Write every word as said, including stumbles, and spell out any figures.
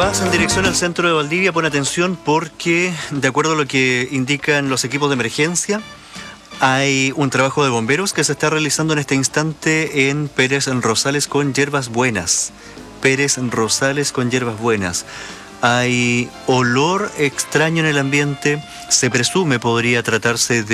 vas en dirección al centro de Valdivia, pon atención porque, de acuerdo a lo que indican los equipos de emergencia, hay un trabajo de bomberos que se está realizando en este instante en Pérez Rosales con Hierbas Buenas. Pérez Rosales con Hierbas Buenas. Hay olor extraño en el ambiente, se presume podría tratarse de